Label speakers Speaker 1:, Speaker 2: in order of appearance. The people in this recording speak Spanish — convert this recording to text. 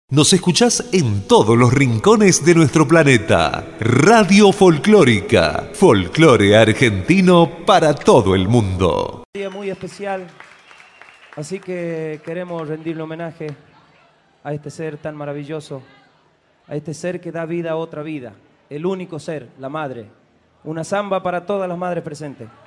Speaker 1: Nos escuchás en todos los rincones de nuestro planeta. Radio Folclórica. Folclore argentino para todo el mundo.
Speaker 2: Un día muy especial, así que queremos rendirle homenaje a este ser tan maravilloso, a este ser que da vida a otra vida, el único ser, la madre. Una samba para todas las madres presentes.